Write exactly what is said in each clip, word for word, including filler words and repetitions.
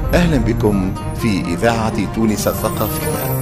أهلا بكم في إذاعة تونس الثقافية.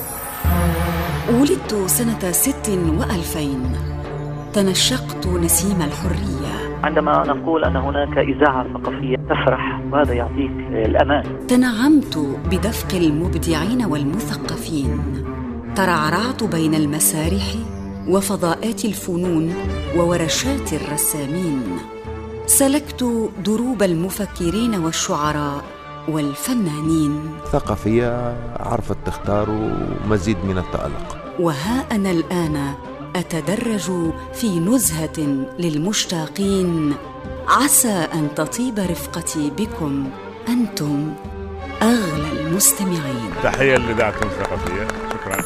ولدت سنة ست وألفين، تنشقت نسيم الحرية. عندما نقول أن هناك إذاعة ثقافية تفرح، وهذا يعطيك الأمان. تنعمت بدفق المبدعين والمثقفين، ترعرعت بين المسارح وفضاءات الفنون وورشات الرسامين، سلكت دروب المفكرين والشعراء والفنانين. ثقافية عرفت تختار مزيد من التألق. وها أنا الآن أتدرج في نزهة للمشتاقين، عسى أن تطيب رفقتي بكم أنتم أغلى المستمعين. تحية لإذاعة تونس الثقافية. شكرا.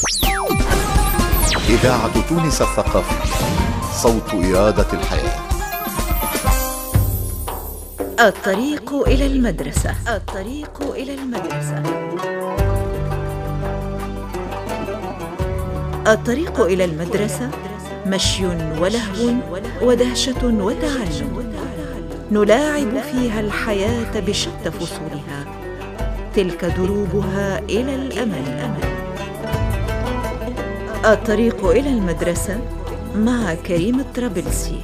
إذاعة تونس الثقافية، صوت إرادة الحياة. الطريق إلى المدرسة. الطريق إلى المدرسة. الطريق إلى المدرسة مشي ولهو ودهشة وتعلم، نلاعب فيها الحياة بشتى فصولها، تلك دروبها إلى الأمل. الطريق إلى المدرسة مع كريم الطرابلسي.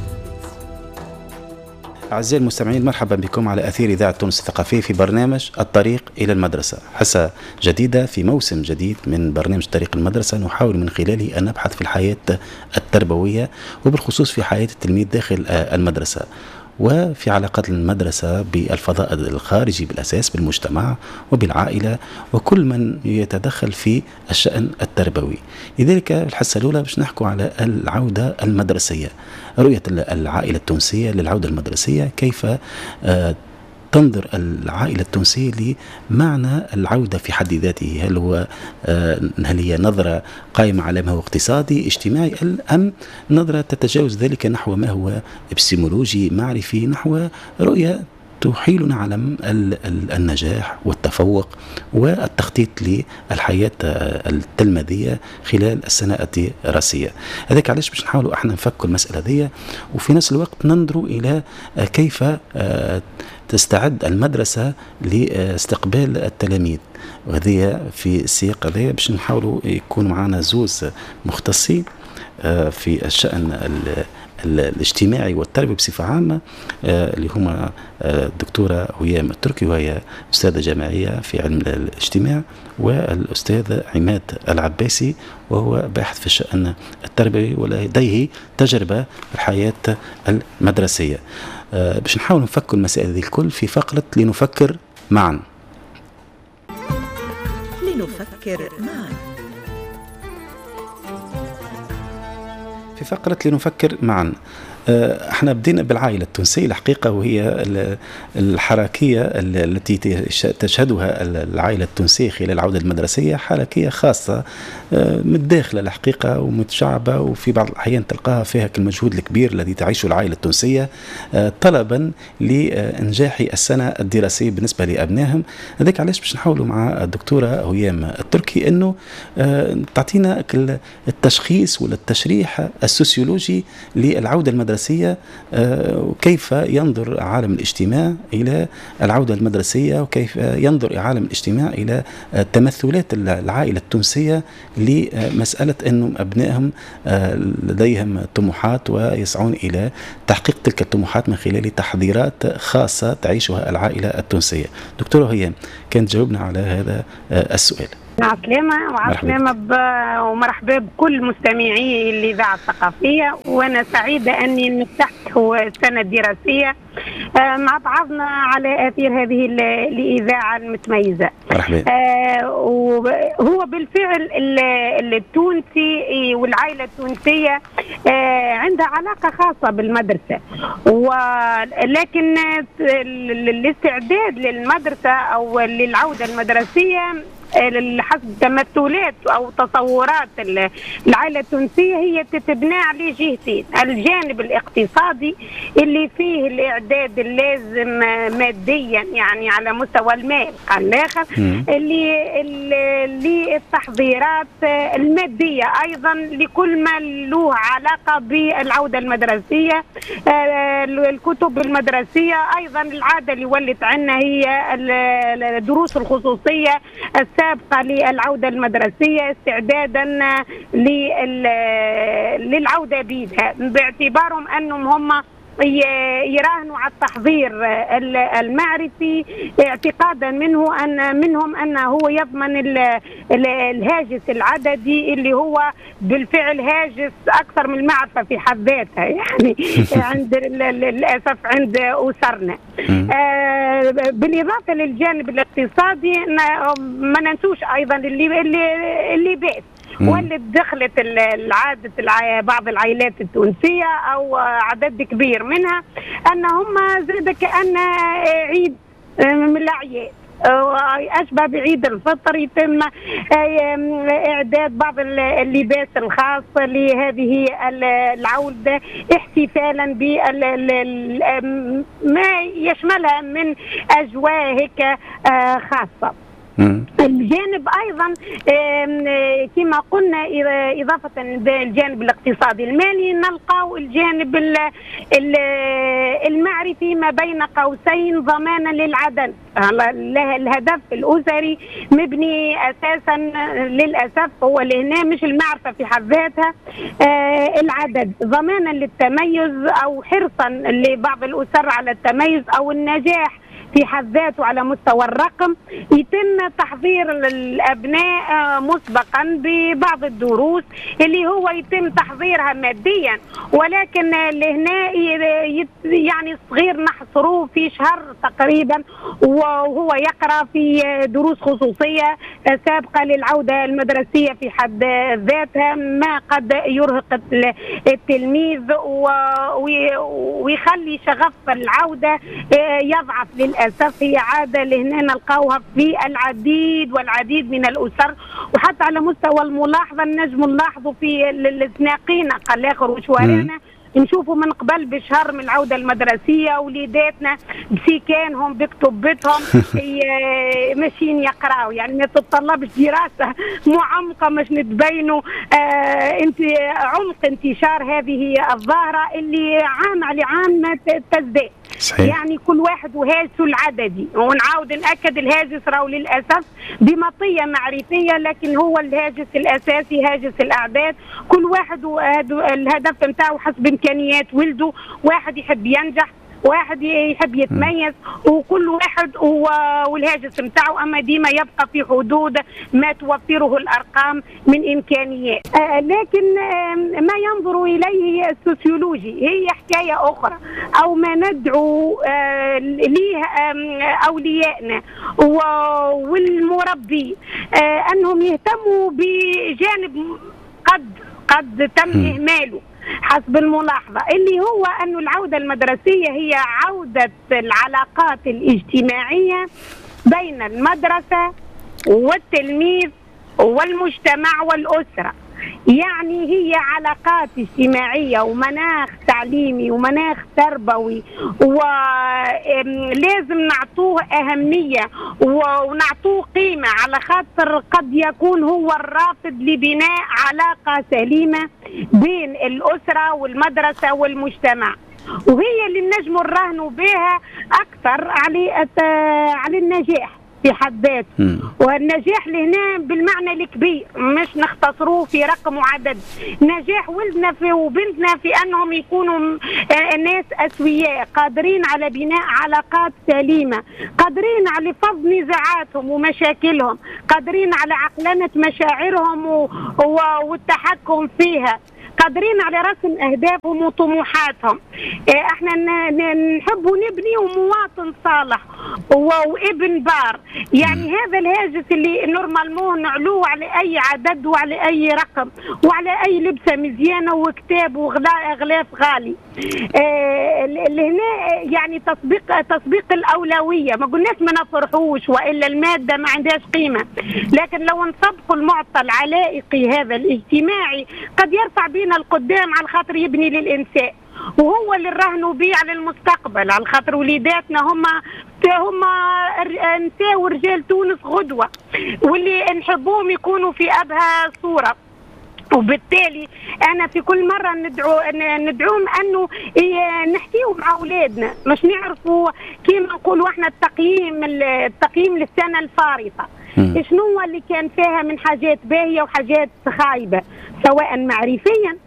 أعزائي المستمعين، مرحبا بكم على أثير إذاعة تونس الثقافية في برنامج الطريق إلى المدرسة، حصة جديدة في موسم جديد من برنامج طريق المدرسة، نحاول من خلاله أن نبحث في الحياة التربوية وبالخصوص في حياة التلميذ داخل المدرسة، وفي علاقات المدرسة بالفضاء الخارجي بالأساس، بالمجتمع وبالعائلة وكل من يتدخل في الشأن التربوي. لذلك الحصة الأولى باش نحكوا على العودة المدرسية، رؤية العائلة التونسية للعودة المدرسية، كيف آه تنظر العائلة التونسية لمعنى العودة في حد ذاته. هل هو هل هي نظرة قائمة على ما هو اقتصادي اجتماعي، أم نظرة تتجاوز ذلك نحو ما هو ابستمولوجي معرفي، نحو رؤية تحيلنا على النجاح والتفوق والتخطيط للحياة التلميذية خلال السنة الدراسية. هذاك علاش باش نحاولوا احنا نفكوا المسألة ذي، وفي نفس الوقت ننظروا إلى كيف تستعد المدرسة لاستقبال التلاميذ، وهذه في السياق هذا باش نحاولوا يكون معنا زوز مختصين في الشأن الاجتماعي والتربوي بصفة عامة، اللي هما الدكتورة هيام التركي وهي أستاذة جامعية في علم الاجتماع، والأستاذ عماد العباسي وهو باحث في الشأن التربوي ولديه تجربة في الحياة المدرسية. باش نحاول نفكر المسائل ذي الكل في فقرة لنفكر معا. لنفكر معا. في فقرة لنفكر معا احنا بدينا بالعائلة التونسية الحقيقة، وهي الحركية التي تشهدها العائلة التونسية خلال العودة المدرسية، حركية خاصة متداخلة الحقيقة ومتشعبة، وفي بعض الأحيان تلقاها فيها المجهود الكبير الذي تعيشه العائلة التونسية طلبا لإنجاح السنة الدراسية بالنسبة لأبنائهم. هذاك علاش باش نحاولوا مع الدكتورة هيام التركي أنه تعطينا التشخيص ولا التشريح السوسيولوجي للعودة المدرسية، وكيف ينظر عالم الاجتماع إلى العودة المدرسية، وكيف ينظر عالم الاجتماع إلى تمثلات العائلة التونسية لمسألة أنهم أبنائهم لديهم طموحات ويسعون إلى تحقيق تلك الطموحات من خلال تحضيرات خاصة تعيشها العائلة التونسية. دكتورة هيام، كانت تجاوبنا على هذا السؤال. عسلامة وعسلامة ومرحبا بكل مستمعي الإذاعة الثقافية، وأنا سعيدة أني نفتح السنة الدراسية مع بعضنا على أثير هذه الإذاعة المتميزة. مرحبا. وهو بالفعل التونسي والعائلة التونسية عندها علاقة خاصة بالمدرسة، ولكن الاستعداد للمدرسة أو للعودة المدرسية حسب تمثلات أو تصورات العائلة التونسية هي تتبنى على جهتين: الجانب الاقتصادي اللي فيه الإعداد اللازم ماديا يعني على مستوى المال، الآخر اللي اللي التحضيرات المادية أيضا لكل ما له علاقة بالعودة المدرسية، الكتب المدرسية، أيضا العادة اللي ولت عنا هي الدروس الخصوصية السابقة للعودة المدرسية استعدادا للعودة بيدها، باعتبارهم أنهم هم يراهنوا على التحضير المعرفي اعتقادا منه أن منهم أنه هو يضمن الهاجس العددي اللي هو بالفعل هاجس أكثر من المعرفة في حد ذاتها يعني عند للأسف عند أسرنا. بالإضافة للجانب الاقتصادي ما ننسوش أيضا اللي اللي اللي بيت واللي دخلت العادة بعض العائلات التونسية أو عدد كبير منها أن هم زاد كأن عيد من الأعياد أشبه بعيد الفطر يتم إعداد بعض اللباس الخاص لهذه العودة احتفالا بما يشملها من أجواء هيك خاصة. الجانب أيضا كما قلنا إضافة للجانب الاقتصادي المالي نلقاو الجانب المعرفي ما بين قوسين ضمانا للعدل. الهدف الأسري مبني أساسا للأسف هو لهنا مش المعرفة في حد ذاتها، العدد ضمانا للتميز أو حرصا لبعض الأسر على التميز أو النجاح في حد ذاته على مستوى الرقم. يتم تحضير الأبناء مسبقا ببعض الدروس اللي هو يتم تحضيرها ماديا، ولكن لهنا يعني صغير نحصروه في شهر تقريبا وهو يقرأ في دروس خصوصية سابقة للعودة المدرسية في حد ذاتها، ما قد يرهق التلميذ ويخلي شغف العودة يضعف للأسف. هي عادة لهنا نلقاوها في العديد والعديد من الأسر، وحتى على مستوى الملاحظة نجم نلاحظوا في السناقين قال آخر وشوارعنا نشوفوا من قبل بشهر من العودة المدرسية وليداتنا بسيكانهم بكتبتهم ماشيين يقراوا، يعني ما تتطلبش دراسة معمقة مش نتبينوا آه انت عمق انتشار هذه الظاهرة اللي عام على عام تزداد. صحيح. يعني كل واحد وهاجسه العددي، ونعاود نأكد الهاجس راهو للأسف بمطية معرفية، لكن هو الهاجس الأساسي هاجس الأعداد. كل واحد الهدف نتاعو حسب إمكانيات ولده، واحد يحب ينجح، واحد يحب يتميز، وكل واحد والهاجس نتاعو، اما ديما يبقى في حدود ما توفره الارقام من امكانيات. آه لكن آه ما ينظر اليه السوسيولوجي هي حكايه اخرى، او ما ندعو آه ليه آه اوليائنا والمربي آه انهم يهتموا بجانب قد قد تم اهماله حسب الملاحظة، اللي هو أن العودة المدرسية هي عودة العلاقات الاجتماعية بين المدرسة والتلميذ والمجتمع والأسرة. يعني هي علاقات اجتماعية ومناخ تعليمي ومناخ تربوي، ولازم نعطوه أهمية ونعطوه قيمة، على خاطر قد يكون هو الرافد لبناء علاقة سليمة بين الأسرة والمدرسة والمجتمع، وهي اللي نجم نراهنوا بها أكثر على على النجاح في حد ذاته. والنجاح لهنا بالمعنى الكبير، مش نختصروه في رقم وعدد. نجاح ولدنا في وبنتنا في انهم يكونوا ناس اسوياء، قادرين على بناء علاقات سليمه، قادرين على فض نزاعاتهم ومشاكلهم، قادرين على عقلنه مشاعرهم والتحكم فيها، قادرين على رسم أهدافهم وطموحاتهم. احنا نحب نبني مواطن صالح وابن بار. يعني هذا الهاجس اللي نورمالمون نعلوه على اي عدد وعلى اي رقم وعلى اي لبسه مزيانه وكتاب وغلاف غالي. آه اللي هنا يعني تطبيق تطبيق الاولويه، ما قلناش ما نفرحوش والا الماده ما عندهاش قيمه، لكن لو نطبقوا المعطى العلائقي هذا الاجتماعي قد يرفع بينا القدام على خاطر يبني للانسان، وهو اللي نراهنوا بيه على المستقبل، على خاطر وليداتنا هم هم نساء ورجال تونس غدوه، واللي نحبوهم يكونوا في ابهى صوره. وبالتالي انا في كل مره ندعو ندعوهم انه نحكيوا مع اولادنا، مش نعرفوا كيما نقولوا احنا التقييم التقييم للسنه الفارطه شنو هو اللي كان فيها من حاجات باهيه وحاجات خايبه، سواء معرفيا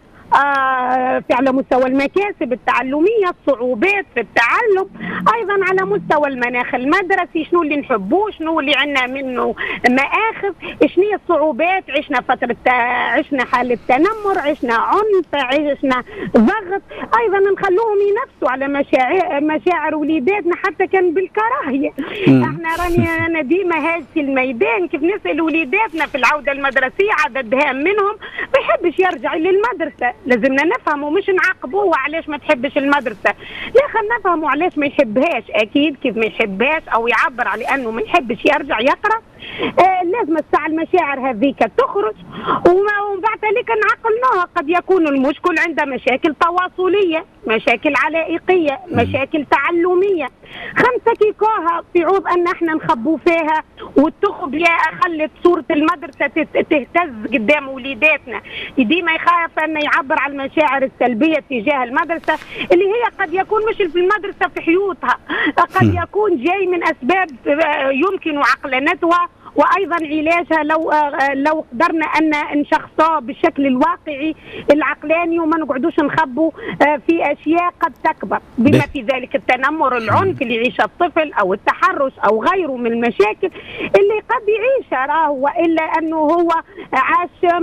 آه في على مستوى المكاسب التعلميه، الصعوبات في التعلم، ايضا على مستوى المناخ المدرسي شنو اللي نحبوه، شنو اللي عندنا منه مآخذ، شنو هي الصعوبات، عشنا فتره عشنا حاله تنمر، عشنا عنف، عشنا ضغط، ايضا نخلوهم ينفسوا على مشاعر مشاعر وليداتنا حتى كان بالكراهيه. احنا راني انا ديما هاز في الميدان كيف نسال وليداتنا في العوده المدرسيه عدد هام منهم ما يحبش يرجع للمدرسه، لازمنا نفهموا مش نعاقبوه علاش ما تحبش المدرسة، لا خلينا نفهموا علاش ما يحبهاش، اكيد كيف ما يحبهاش او يعبر على انه ما يحبش يرجع يقرا. آه لازم الساعة المشاعر هذيك تخرج ومن بعد ذلك نعقلناها. قد يكون المشكل عند مشاكل تواصلية، مشاكل علائقية، مشاكل تعلمية، خمسة كيكوها في عوض ان احنا نخبوا فيها والتخب يا خلت صورة المدرسة تهتز قدام وليداتنا، ديما يخاف انه يعبر على المشاعر السلبية تجاه المدرسة اللي هي قد يكون مش في المدرسة في حيوتها، قد يكون جاي من اسباب يمكن عقلنتها وايضا علاجها لو لو قدرنا ان نشخصها بالشكل الواقعي العقلاني وما نقعدوش نخبوا في اشياء قد تكبر بما في ذلك التنمر، العنف اللي يعيشه الطفل او التحرش او غيره من المشاكل اللي قد يعيشها راه، والا انه هو عاش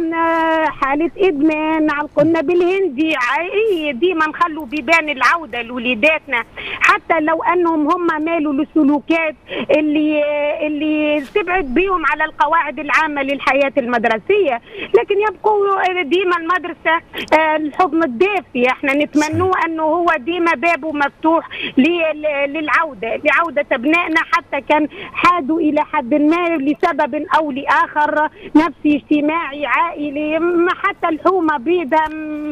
حاله ادمان علقنا بالهندي. ديما نخلوا بيبان العوده لوليداتنا حتى لو انهم هم مالوا للسلوكات اللي اللي تبعد بيهم على القواعد العامة للحياة المدرسية، لكن يبقوا ديما المدرسة الحضن الدافي. احنا نتمنوه انه هو ديما بابه مفتوح للعودة لعودة ابنائنا حتى كان حادوا الى حد ما لسبب او لاخر نفسي اجتماعي عائلي، حتى الحومة بيضة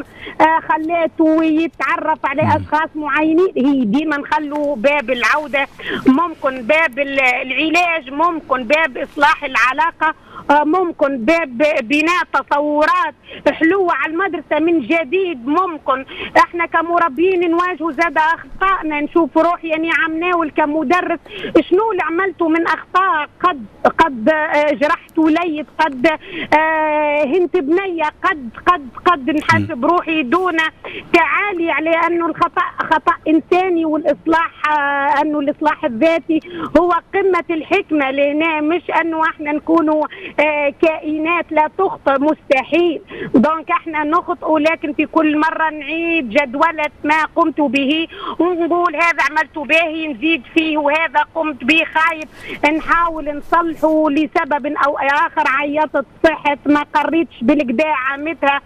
خلاته يتعرف على اشخاص معينين، هي ديما نخلوا باب العودة، ممكن باب العلاج، ممكن باب إصلاح العلاقة، ممكن باب بناء تصورات حلوة على المدرسة من جديد. ممكن احنا كمربين نواجهوا زاد اخطائنا، نشوف روحي يعني عمناول كمدرس شنو اللي عملته من اخطاء، قد قد جرحت وليد، قد هنت بنية، قد قد قد نحاسب روحي دون تعالي على انه الخطأ خطأ انساني، والاصلاح انه الاصلاح الذاتي هو قمة الحكمة لهنا، مش انه احنا نكونوا آه كائنات لا تخطئ، مستحيل. دونك احنا نخطئ، لكن في كل مرة نعيد جدولة ما قمت به ونقول هذا عملت به نزيد فيه، وهذا قمت به خايب نحاول نصلحه لسبب او اخر. عيطت صحت ما قريتش بالكدا عمتها،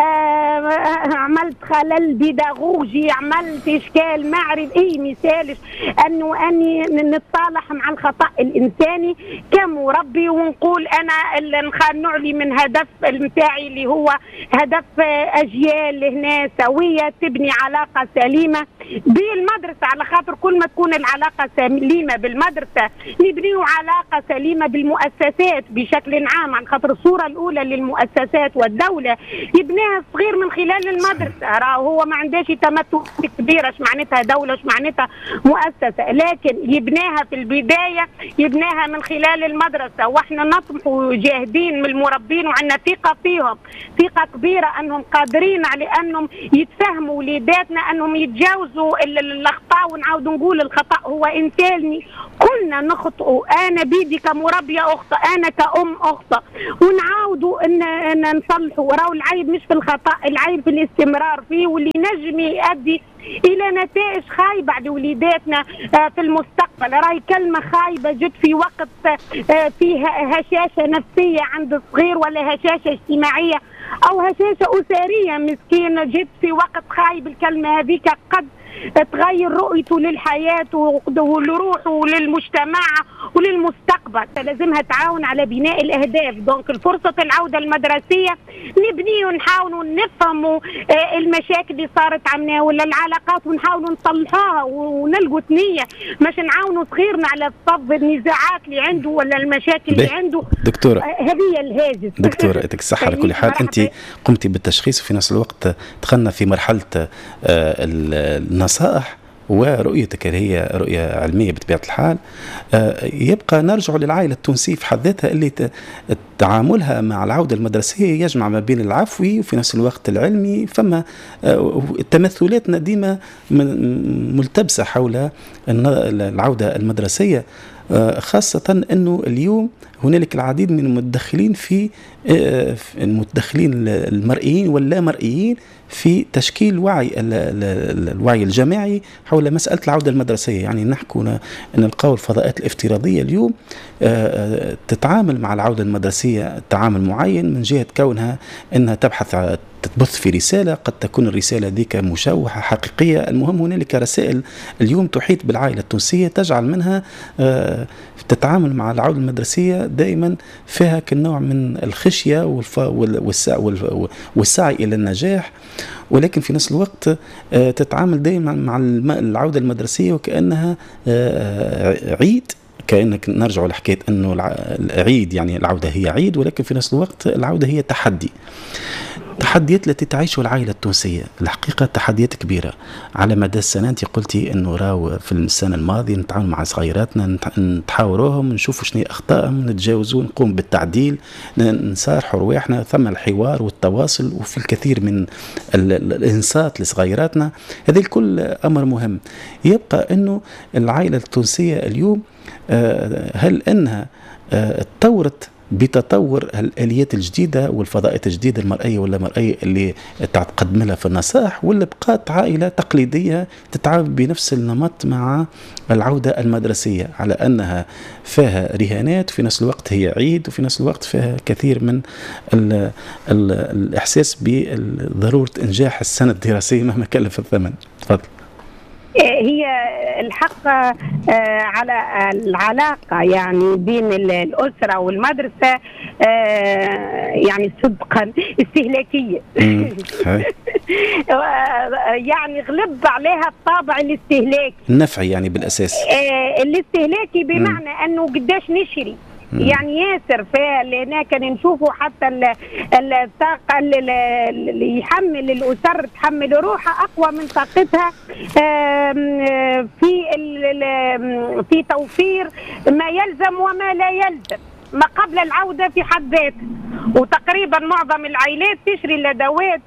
آه عملت خلل بيداغوجي، عملت اشكال معرفي، اي مثالش انه اني نتصالح مع الخطأ الانساني كمربي ونقول انا اللي نعلي من هدف المتاعي اللي هو هدف اجيال هنا سويه تبني علاقه سليمه بالمدرسه، على خاطر كل ما تكون العلاقه سليمه بالمدرسه نبنيو علاقه سليمه بالمؤسسات بشكل عام، على خاطر الصوره الاولى للمؤسسات والدوله يبنيها الصغير من خلال المدرسه. راه هو ما عندهاش تمتع كبيره اش معناتها دوله اش معناتها مؤسسه، لكن يبنيها في البدايه يبنيها من خلال المدرسه. واحنا نطمح وجاهدين من المربين وعندنا ثقه فيهم، ثقه كبيره انهم قادرين على انهم يتفهموا وليداتنا انهم يتجاوزوا الاخطاء، ونعاود نقول الخطا هو انساني، كل كلنا نخطئوا، انا بيدي كمربيه اخطا، انا كأم اخطا، ونعاودوا ان, إن نصلحوا. راهو العيب مش في الخطا، العيب في الاستمرار فيه، واللي نجم يؤدي الى نتائج خايبه على وليداتنا في المستقبل. راهي كلمه خايبه جد في وقت فيها هشاشه نفسيه عند الصغير، ولا هشاشه اجتماعيه او هشاشه اسريه مسكينه، جد في وقت خايب. الكلمه هذيك قد تغير رؤيته للحياة ولروحه وللمجتمع وللمستقبل. لازمها تعاون على بناء الأهداف. دونك الفرصة العودة المدرسية نبني ونحاولوا نفهموا المشاكل اللي صارت عنا ولا العلاقات، ونحاولوا نصلحوها ونلقوا ثنية، مش نعاونوا صغيرنا على صف النزاعات اللي عنده ولا المشاكل اللي عنده. دكتورة هذه الهاجس. دكتورة يعطيك الصحة. على كل حال أنت قمتي بالتشخيص، وفي نفس الوقت دخلنا في مرحلة النصائح ورؤيتك اللي هي رؤية علمية بطبيعة الحال. يبقى نرجع للعائلة التونسية في حد ذاتها اللي تعاملها مع العودة المدرسية يجمع ما بين العفوي وفي نفس الوقت العلمي. فما تمثلاتنا ديما ملتبسة حول العودة المدرسية، خاصة أنه اليوم هنالك العديد من المتدخلين في المتدخلين المرئيين واللا مرئيين في تشكيل وعي الوعي الجماعي حول مسألة العودة المدرسية. يعني نحكي أن القول الفضاءات الافتراضية اليوم تتعامل مع العودة المدرسية تعامل معين، من جهة كونها أنها تبحث تبث في رسالة، قد تكون الرسالة ذيك مشوهة حقيقية. المهم هنالك رسائل اليوم تحيط بالعائلة التونسية تجعل منها تتعامل مع العودة المدرسية دائما فيها كنوع من الخشية والسعي إلى النجاح، ولكن في نفس الوقت تتعامل دائما مع العودة المدرسية وكأنها عيد، كأنك نرجع لحكاية أنه العيد يعني العودة هي عيد، ولكن في نفس الوقت العودة هي تحدي. التحديات التي تعيشها العائلة التونسية الحقيقة تحديات كبيرة على مدى السنة. أنت قلتي أنه راو في السنة الماضية نتعامل مع صغيراتنا، نتحاوروهم، نشوفوا شنو أخطائهم، نتجاوزون، نقوم بالتعديل، نصارحوا رواحنا، ثم الحوار والتواصل، وفي الكثير من الإنصات لصغيراتنا. هذا الكل أمر مهم. يبقى أنه العائلة التونسية اليوم هل أنها تطورت بتطور الآليات الجديدة والفضاءات الجديدة المرئية ولا مرئية اللي تقدم لها في النصائح، ولا بقات عائلة تقليدية تتعامل بنفس النمط مع العودة المدرسية على أنها فيها رهانات وفي نفس الوقت هي عيد وفي نفس الوقت فيها كثير من ال ال الإحساس بضرورة إنجاح السنة الدراسية مهما كلف الثمن؟ تفضل. هي الحق على العلاقة يعني بين الأسرة والمدرسة يعني صدقا استهلاكية. يعني غلب عليها الطابع الاستهلاكي النفعي يعني بالأساس. الاستهلاكي بمعنى أنه قداش نشري. يعني ياسر في هناك نشوفوا حتى الطاقة اللي يحمل الأسر تحمل روحها أقوى من طاقتها في في توفير ما يلزم وما لا يلزم ما قبل العودة في حد ذاته. وتقريبا معظم العائلات تشري الأدوات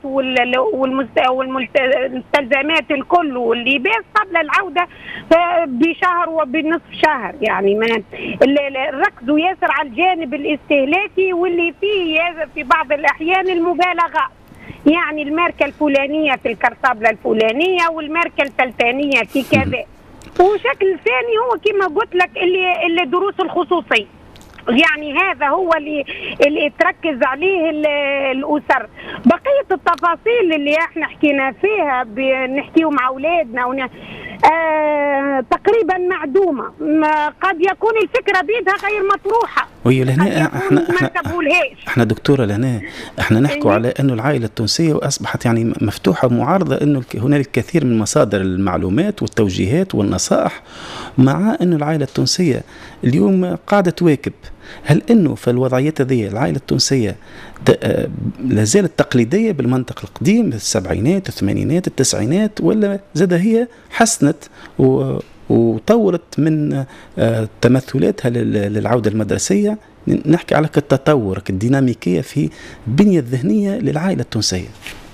والمستلزمات الكل واللباس قبل العودة بشهر وبنصف شهر. يعني ما ركزوا ياسر على الجانب الاستهلاكي واللي فيه في بعض الأحيان المبالغة. يعني الماركة الفلانية في الكرطابلة الفلانية والماركة الفلتانية في كذا. وشكل ثاني هو كما قلت لك اللي اللي دروس الخصوصية. يعني هذا هو اللي اللي تركز عليه الأسر. بقية التفاصيل اللي احنا حكينا فيها بنحكيه مع أولادنا ون... آه... تقريبا معدومة. قد يكون الفكرة بيدها غير مطروحة. وهي لهنا احنا احنا احنا دكتورة لهنا احنا نحكي على انه العائلة التونسية واصبحت يعني مفتوحة ومعارضة انه هنالك كثير من مصادر المعلومات والتوجيهات والنصائح، مع انه العائلة التونسية اليوم قاعدة تواكب. هل انه في الوضعيات هذه العائلة التونسية لازالت تقليدية بالمنطق القديم السبعينات الثمانينات التسعينات، ولا زاد هي حسنت و وطورت من تمثلاتها للعودة المدرسية؟ نحكي على التطور الديناميكية في البنية الذهنية للعائلة التونسية.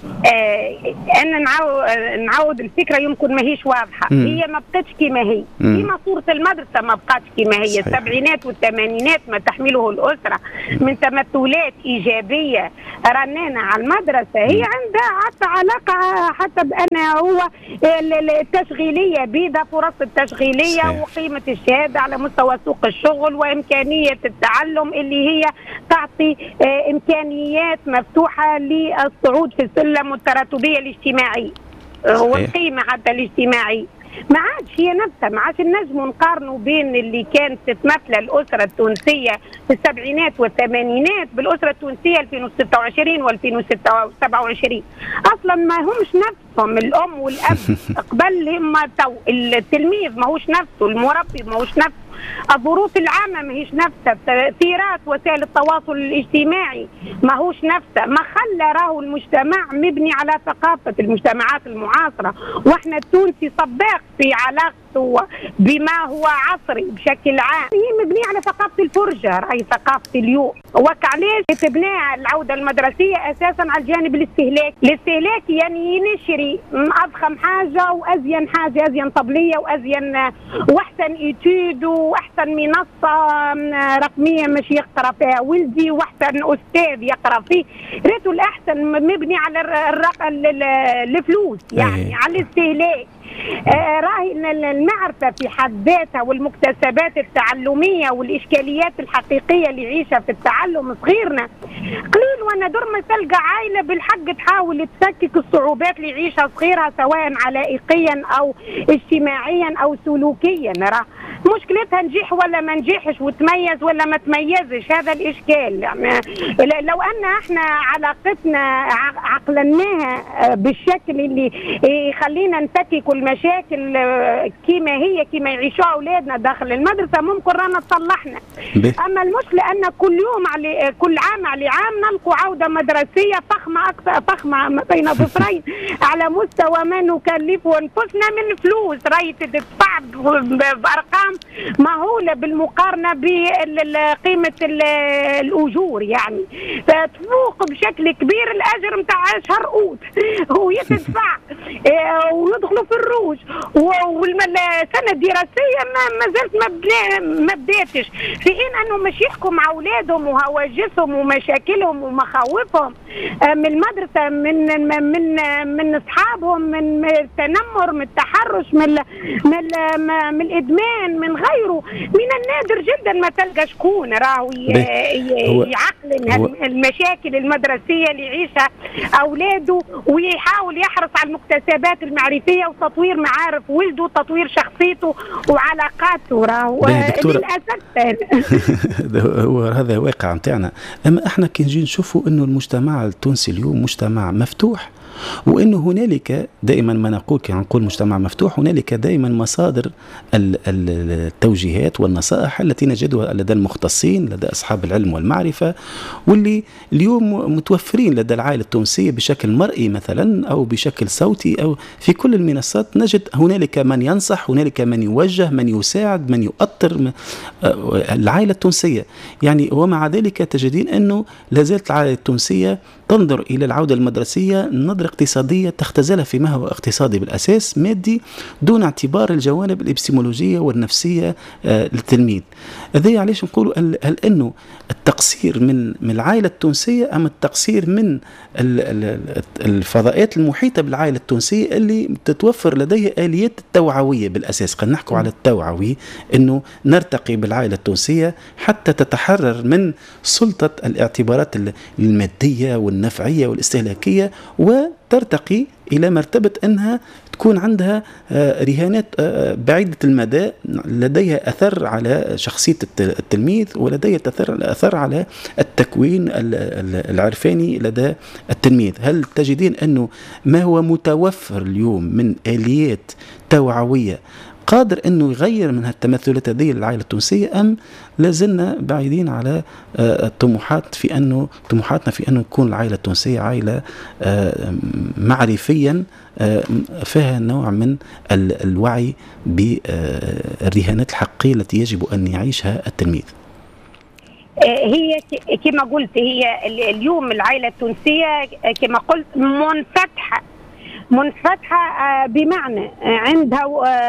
آه انا نعاود نعاود الفكره يمكن ما هيش واضحه. مم. هي ما بقتش كما هي، كما صوره المدرسه ما بقاتش كما هي. صحيح. السبعينات والثمانينات ما تحمله الاسره من تمثلات ايجابيه رنانه على المدرسه، هي عندها حتى علاقه حتى بان هو التشغيليه بيدها، فرص التشغيليه. صحيح. وقيمه الشهاده على مستوى سوق الشغل وامكانيه التعلم اللي هي تعطي آه امكانيات مفتوحه للصعود في السلم والتراتبيه الاجتماعيه والقيمه حتى الاجتماعيه. ما عادش هي نفسها، ما عادش نجم نقارنوا بين اللي كانت تتمثل الاسره التونسيه في السبعينات والثمانينات بالاسره التونسيه ألفين وستة وعشرين وألفين وسبعة وعشرين. اصلا ما همش نفسهم الام والاب قبل هم تو التلميذ ماهوش نفسه، المربي ماهوش نفسه، الظروف العامة ماهيش نفسها، تأثيرات وسائل التواصل الاجتماعي ماهوش نفسها، ما خلى راهو المجتمع مبني على ثقافة المجتمعات المعاصرة. واحنا التونسي سباق في علاقته بما هو عصري بشكل عام، هي مبنية على ثقافة الفرجة، راهي ثقافة اليوم. وكعليش تبنيها العودة المدرسية أساسا على الجانب الاستهلاكي، الاستهلاكي يعني نشري أضخم حاجة وأزين حاجة، أزين طبلية وأزين وأحسن إيتود واحسن منصه رقميه مش يقرا فيها ولدي، واحسن استاذ يقرا فيه، ريته الاحسن مبني على الفلوس يعني. أيه. على الاستهلاك. آه راهي المعرفه في حد ذاتها والمكتسبات التعلميه والاشكاليات الحقيقيه اللي يعيشها في التعلم صغيرنا قليل. وانا دور ما تلقى عائله بالحق تحاول تفكك الصعوبات اللي يعيشها صغيرها سواء علائقيا او اجتماعيا او سلوكيا، راه مشكلتها نجيح ولا ما نجيحش وتميز ولا ما تميزش، هذا الاشكال. يعني لو ان احنا علاقتنا عقلناها بالشكل اللي يخلينا نفكك المشاكل كما هي كما يعيشوها اولادنا داخل المدرسه ممكن رانا تصلحنا. اما المشكله ان كل يوم على كل عام على عام نلقوا عوده مدرسيه فخمه اكثر، فخمه ما بين ظفرين على مستوى ما نكلفه انفسنا من فلوس، راهي تدفع بارقام مهوله بالمقارنه بقيمه الاجور يعني، فتفوق بشكل كبير الاجر نتاع شهر اوت وهي تدفع ويدخلوا في الروج، والسنه الدراسيه ما زالت ما بداتش، في حين انه مش يحكوا مع اولادهم وهواجسهم ومشاكلهم ومخاوفهم من المدرسه، من من من اصحابهم، من التنمر، من التحرش، من من من الادمان، من غيره. من النادر جدا ما تلقى شكون راهو يعقل المشاكل المدرسيه اللي يعيشها اولاده ويحاول يحرص على المكتسبات المعرفيه وتطوير معارف ولده وتطوير شخصيته وعلاقاته. راهو للاسف هو هذا واقع متاعنا. اما احنا كي نجي نشوفوا انه المجتمع التونسي اليوم مجتمع مفتوح، وانه هنالك دائما ما نقول كي نقول مجتمع مفتوح هنالك دائما مصادر التوجيهات والنصائح التي نجدها لدى المختصين، لدى اصحاب العلم والمعرفه، واللي اليوم متوفرين لدى العائله التونسيه بشكل مرئي مثلا او بشكل صوتي او في كل المنصات. نجد هنالك من ينصح، هنالك من يوجه، من يساعد، من يؤطر العائله التونسيه يعني. ومع ذلك تجدين انه لازالت العائله التونسيه تنظر إلى العودة المدرسية نظرة اقتصادية تختزلها فيما هو اقتصادي بالأساس مادي دون اعتبار الجوانب الإبستيمولوجية والنفسية آه للتلميذ. هذا علاش نقولوا هل أنه التقصير من من العائلة التونسية أم التقصير من الفضاءات المحيطة بالعائلة التونسية اللي تتوفر لديها آليات التوعوية بالأساس. قد نحكي على التوعوي أنه نرتقي بالعائلة التونسية حتى تتحرر من سلطة الاعتبارات المادية والنفعية والاستهلاكية وترتقي إلى مرتبة أنها تكون عندها رهانات بعيدة المدى لديها أثر على شخصية التلميذ ولديها أثر على التكوين العرفاني لدى التلميذ. هل تجدين أنه ما هو متوفر اليوم من آليات توعوية قادر أنه يغير من التمثلات هذه للعائلة التونسية، أم لازلنا بعيدين على الطموحات في أنه طموحاتنا في أنه تكون العائلة التونسية عائلة معرفيا فيها نوع من الوعي بالرهانات الحقيقية التي يجب أن يعيشها التلميذ؟ هي كما قلت، هي اليوم العائلة التونسية كما قلت منفتحة منفتحة بمعنى عندها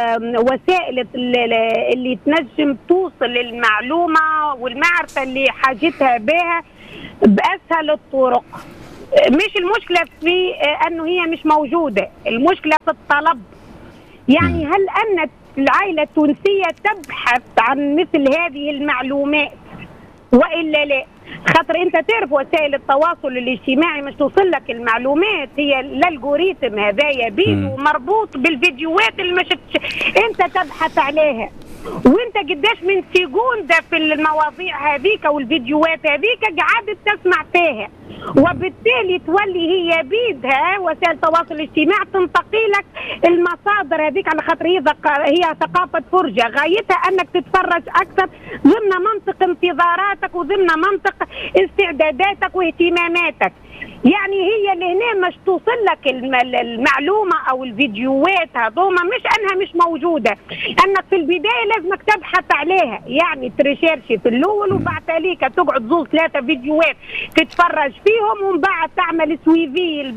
وسائل اللي تنجم توصل المعلومة والمعرفة اللي حاجتها بها بأسهل الطرق. مش المشكلة في أنه هي مش موجودة، المشكلة في الطلب. يعني هل أن العائلة التونسية تبحث عن مثل هذه المعلومات وإلا لا؟ خاطر انت تعرف وسائل التواصل الاجتماعي مش توصل لك المعلومات، هي الالجوريثم هذايا بيدو مربوط بالفيديوهات اللي مش انت تبحث عليها، وانت قداش من سيكوندا في المواضيع هذيك والفيديوهات هذيك قاعد تسمع فيها، وبالتالي تولي هي بيدها وسائل التواصل الاجتماعي تنتقي لك المصادر هذيك، على خاطر هي هي ثقافه فرجه، غايتها انك تتفرج اكثر ضمن منطق انتظاراتك وضمن منطق استعداداتك واهتماماتك. يعني هي اللي هنا مش توصل لك المعلومه او الفيديوهات هذوما، مش انها مش موجوده، انك في البدايه لازمك تبحث عليها، يعني تريشيرشي في الاول وبعد ذلك تقعد زوز ثلاثه فيديوهات تتفرج فيهم، ومن بعد تعمل سويفي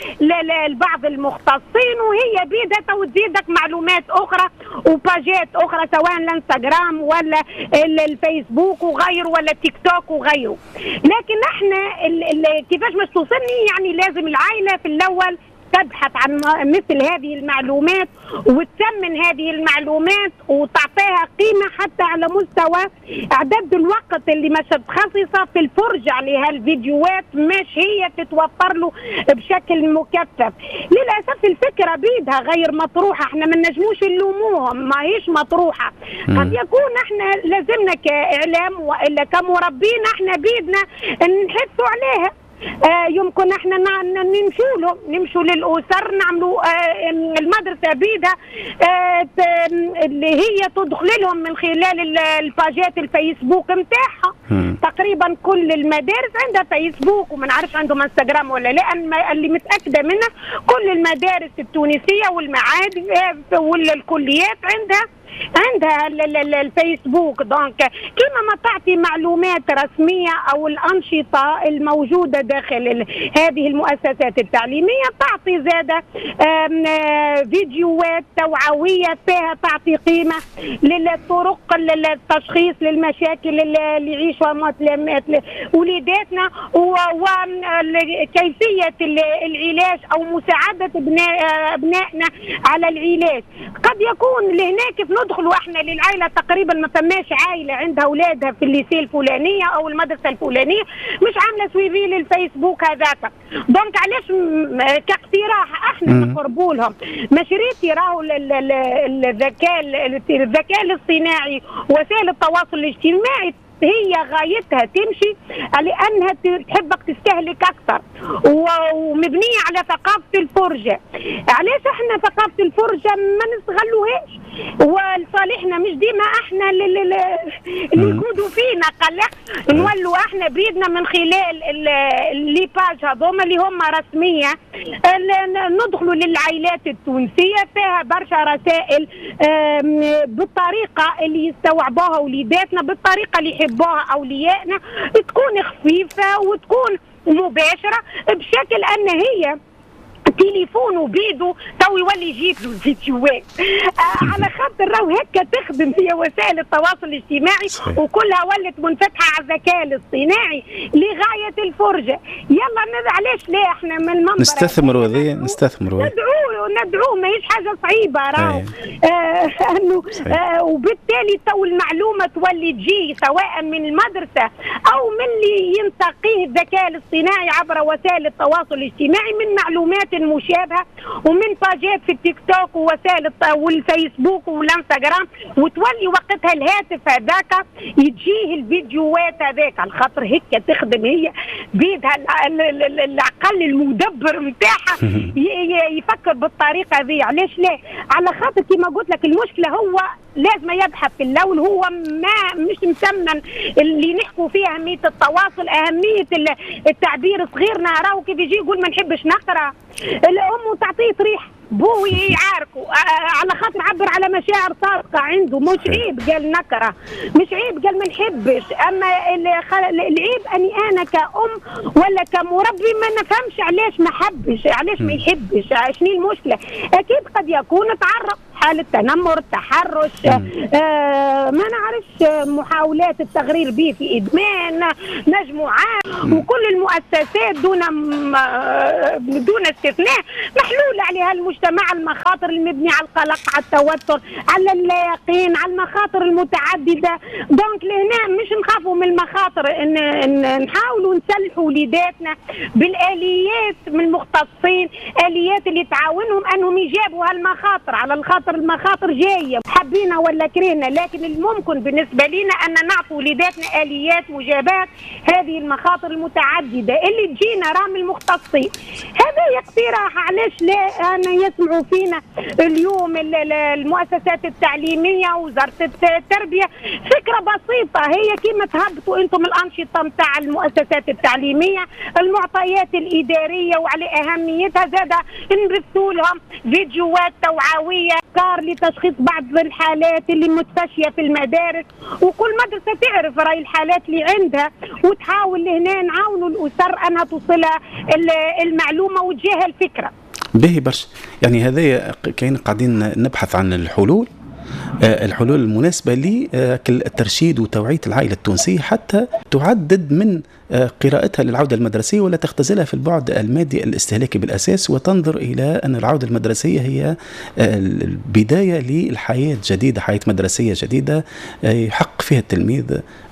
لبعض المختصين، وهي بيدها وتزيدك معلومات اخرى وباجات اخرى سواء الانستغرام ولا الفيسبوك وغيره ولا تيك توك وغيره. لكن احنا كيفاش مش توصلني؟ يعني لازم العائله في الاول تبحث عن مثل هذه المعلومات وتثمن هذه المعلومات وتعطيها قيمة حتى على مستوى إعداد الوقت اللي مش تخصصه في الفرجة على هالفيديوهات، مش هي تتوفر له بشكل مكثف. للأسف الفكرة بيدها غير مطروحة، احنا ما نجموش نلوموهم، ما هيش مطروحة. قد يكون احنا لازمنا كإعلام وإلا كمربين احنا بيدنا نحثوا عليها. آه يمكن احنا نمشوا لهم نمشوا للاسر نعملوا آه المدرسه بيدها آه اللي هي تدخل لهم من خلال الباجات الفيسبوك نتاعها. تقريبا كل المدارس عندها فيسبوك، وما نعرفش عندهم انستغرام ولا لا، اللي متاكده منه كل المدارس التونسيه والمعاهد والكليات عندها عندها الفيسبوك. دونك كما ما تعطي معلومات رسميه او الانشطه الموجوده داخل هذه المؤسسات التعليميه، تعطي زاده فيديوهات توعويه فيها تعطي قيمه للطرق التشخيص للمشاكل اللي يعيشها وليداتنا وكيفيه العلاج او مساعده ابنائنا على العلاج. قد يكون لهناك ندخلوا احنا للعائله تقريبا ما فماش عائله عندها اولادها في الليسي الفلانيه او المدرسه الفلانيه مش عامله سويفي للفيسبوك هذاك. دونك علاش كاقتراح احنا نقربوا لهم مشاريع راهو الذكاء الذكاء الاصطناعي وسائل التواصل الاجتماعي هي غايتها تمشي لأنها تحبك تستهلك أكثر ومبنية على ثقافة الفرجة. علاش احنا ثقافة الفرجة ما نستغلوهاش ولصالحنا؟ مش ديما احنا اللي يقودوا فينا، قال نولوا احنا بيدنا من خلال اللي باج هذوما اللي هم رسمية ندخلوا للعائلات التونسية فيها برشا رسائل بالطريقة اللي يستوعبوها وليداتنا، بالطريقة اللي يحبوها أوليائنا، تكون خفيفة وتكون مباشرة بشكل أن هي تليفونه بيدو تو يولي يجيب له الفيديوهات. آه على خاطر راهو هكا تخدم فيها وسائل التواصل الاجتماعي صحيح. وكلها ولت منفتحه على الذكاء الاصطناعي لغايه الفرجه. يلا علاش لا احنا من المنبر نستثمروا ذي نستثمروا ندعوه ندعوه ما هيش حاجه صعيبه راهو آه انه آه وبالتالي تو المعلومه تولي تجي سواء من المدرسه او من اللي ينتقيه الذكاء الاصطناعي عبر وسائل التواصل الاجتماعي من معلومات مشابهه ومن باجات في التيك توك ووسائل والفيسبوك والانستغرام، وتولي وقتها الهاتف هذاك يجيه الفيديوهات هذاك على خاطر هيك تخدم هي بيدها العقل المدبر نتاعها يفكر بالطريقه هذه. علاش لا؟ على خاطر كما قلت لك المشكله هو لازم يبحث في الاول، هو ما مش مسمن اللي نحكوا فيه اهميه التواصل، اهميه التعبير. صغيرنا راهو كيف يجي يقول ما نحبش نقرا، الام تعطيه ريح بوي يعاركوا على خاطر عبر على مشاعر صادقه عنده. مش عيب قال نكره، مش عيب قال ما نحبش. اما العيب اني انا كأم ولا كمربي ما نفهمش علاش ما حبش، علاش ما يحبش، شنو المشكله. اكيد قد يكون تعرض حالة تنمر، تحرش، آه ما نعرفش، محاولات التغرير به في إدمان، مجموعات، وكل المؤسسات دون دون استثناء محلول عليها المجتمع المخاطر المبنية على القلق، على التوتر، على اللا يقين، على المخاطر المتعددة. دونك لهنا مش نخافوا من المخاطر، إن, إن نحاولوا نسلحوا وليداتنا بالآليات من المختصين، آليات اللي تعاونهم أنهم يجابوا هالمخاطر. على الخاطر المخاطر جايه حبينا ولا كرهنا، لكن الممكن بالنسبه لنا ان نعطي وليداتنا اليات مجابات هذه المخاطر المتعدده اللي تجينا رام المختصين. هذا اقتراح، علاش لا أنا يسمعوا فينا اليوم المؤسسات التعليميه ووزاره التربيه. فكره بسيطه هي كيما تهبطوا انتم الانشطه نتاع المؤسسات التعليميه، المعطيات الاداريه وعلى اهميتها، زاده نبثوا لهم فيديوهات توعويه كار لتشخيص بعض الحالات اللي متفشيه في المدارس، وكل مدرسه تعرف راي الحالات اللي عندها وتحاول هنا نعاونوا الاسر انها توصلها المعلومه وتجيها الفكره. باهي برشا، يعني هذا كاين قاعدين نبحث عن الحلول، الحلول المناسبة للترشيد وتوعية العائلة التونسية حتى تعدد من قراءتها للعودة المدرسية ولا تختزلها في البعد المادي الاستهلاكي بالأساس، وتنظر إلى أن العودة المدرسية هي البداية للحياة جديدة، حياة مدرسية جديدة يحقق فيها التلميذ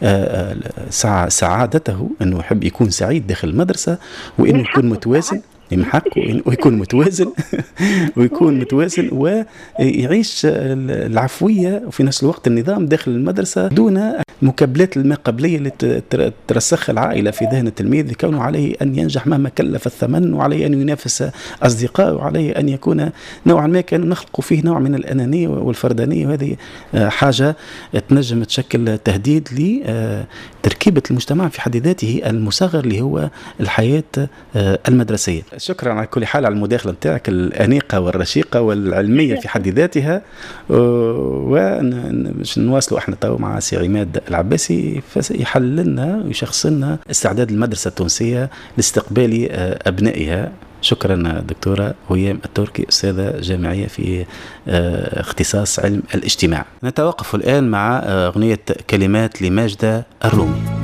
سعادته، أنه يحب يكون سعيد داخل المدرسة، وأنه يكون متوازن من حقه ويكون متوازن ويكون متوازن ويعيش العفوية وفي نفس الوقت النظام داخل المدرسة دون مكبلات الما قبلية اللي ترسخ العائلة في ذهن التلميذ، لكونه عليه أن ينجح مهما كلف الثمن، وعليه أن ينافس أصدقائه، وعليه أن يكون نوعا ما كان نخلق فيه نوع من الأنانية والفردانية، وهذه حاجة تنجم تشكل تهديد لتركيبة المجتمع في حد ذاته المصغر اللي هو الحياة المدرسية. شكرا على كل حال على المداخلة نتاعك الأنيقة والرشيقة والعلمية في حد ذاتها، ونواصلوا احنا تو مع سي عماد العباسي فيحل لنا ويشخص لنا استعداد المدرسة التونسية لاستقبال أبنائها. شكرا دكتورة هيام التركي، أستاذة جامعية في اختصاص علم الاجتماع. نتوقف الآن مع أغنية كلمات لماجدة الرومي.